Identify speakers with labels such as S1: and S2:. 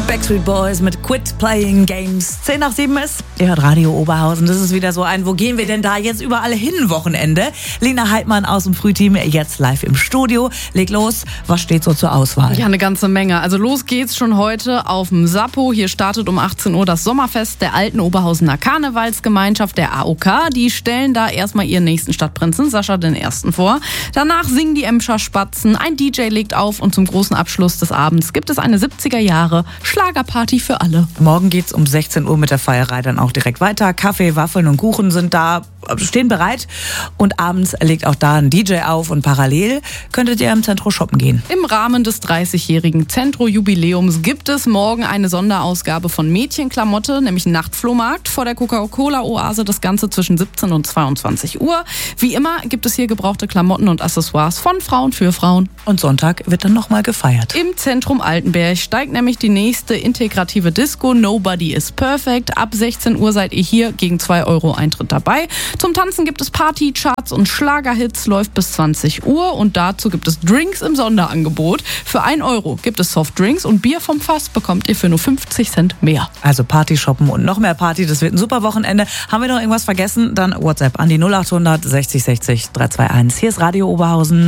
S1: Backstreet Boys mit Quit Playing Games. 10 nach 7 ist. Ihr hört Radio Oberhausen. Das ist wieder so ein, wo gehen wir denn da jetzt überall hin Wochenende? Lena Heidmann aus dem Frühteam jetzt live im Studio. Leg los, was steht so zur Auswahl?
S2: Ja, eine ganze Menge. Also los geht's schon heute auf dem Sappo. Hier startet um 18 Uhr das Sommerfest der alten Oberhausener Karnevalsgemeinschaft, der AOK. Die stellen da erstmal ihren nächsten Stadtprinzen, Sascha den Ersten, vor. Danach singen die Emscher Spatzen, ein DJ legt auf und zum großen Abschluss des Abends gibt es eine 70er Jahre Schlagerparty für alle.
S1: Morgen geht's um 16 Uhr mit der Feierei dann auch direkt weiter. Kaffee, Waffeln und Kuchen sind da, stehen bereit. Und abends legt auch da ein DJ auf und parallel könntet ihr im Zentro shoppen gehen.
S2: Im Rahmen des 30-jährigen Zentro-Jubiläums gibt es morgen eine Sonderausgabe von Mädchenklamotte, nämlich einen Nachtflohmarkt vor der Coca-Cola-Oase. Das Ganze zwischen 17 und 22 Uhr. Wie immer gibt es hier gebrauchte Klamotten und Accessoires von Frauen für Frauen.
S1: Und Sonntag wird dann nochmal gefeiert.
S2: Im Zentrum Altenberg steigt nämlich die nächste integrative Disco Nobody is Perfect. Ab 16 Uhr seid ihr hier gegen 2 € Eintritt dabei. Zum Tanzen gibt es Party, Charts und Schlagerhits, läuft bis 20 Uhr und dazu gibt es Drinks im Sonderangebot. Für 1 € gibt es Softdrinks und Bier vom Fass bekommt ihr für nur 50 Cent mehr.
S1: Also Party shoppen und noch mehr Party, das wird ein super Wochenende. Haben wir noch irgendwas vergessen? Dann WhatsApp an die 0800 60 60 321. Hier ist Radio Oberhausen.